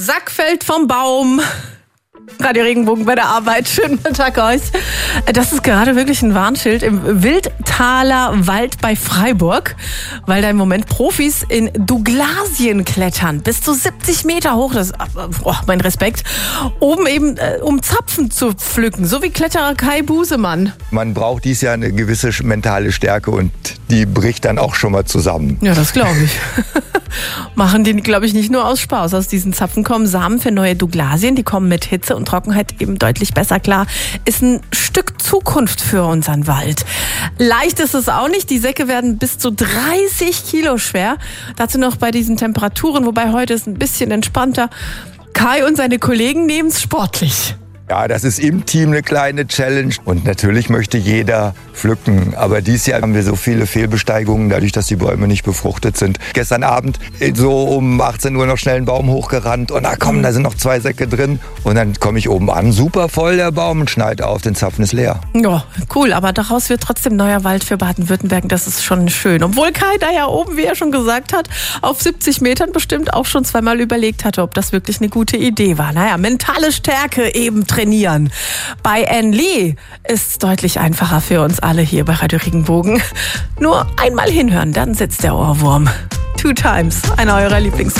Sack fällt vom Baum. Radio Regenbogen bei der Arbeit. Schönen guten Tag euch. Das ist gerade wirklich ein Warnschild im Wildtaler Wald bei Freiburg, weil da im Moment Profis in Douglasien klettern. Bis zu 70 Meter hoch. Das ist, mein Respekt. Oben eben, um Zapfen zu pflücken. So wie Kletterer Kai Busemann. Man braucht dies Jahr eine gewisse mentale Stärke und die bricht dann auch schon mal zusammen. Ja, das glaube ich. Machen die, glaube ich, nicht nur aus Spaß. Aus diesen Zapfen kommen Samen für neue Douglasien. Die kommen mit Hitze und Trockenheit eben deutlich besser klar. Ist ein Stück Zukunft für unseren Wald. Leicht ist es auch nicht. Die Säcke werden bis zu 30 Kilo schwer. Dazu noch bei diesen Temperaturen, wobei heute ist ein bisschen entspannter. Kai und seine Kollegen nehmen es sportlich. Ja, das ist im Team eine kleine Challenge und natürlich möchte jeder pflücken. Aber dieses Jahr haben wir so viele Fehlbesteigungen, dadurch, dass die Bäume nicht befruchtet sind. Gestern Abend so um 18 Uhr noch schnell einen Baum hochgerannt und da sind noch 2 Säcke drin. Und dann komme ich oben an, super voll der Baum und schneid auf, den Zapfen ist leer. Ja, cool, aber daraus wird trotzdem neuer Wald für Baden-Württemberg, das ist schon schön. Obwohl Kai da ja oben, wie er schon gesagt hat, auf 70 Metern bestimmt auch schon zweimal überlegt hatte, ob das wirklich eine gute Idee war. Naja, mentale Stärke eben trainieren. Bei Anne Lee ist es deutlich einfacher für uns alle hier bei Radio Regenbogen. Nur einmal hinhören, dann sitzt der Ohrwurm. 2 Times, einer eurer Lieblings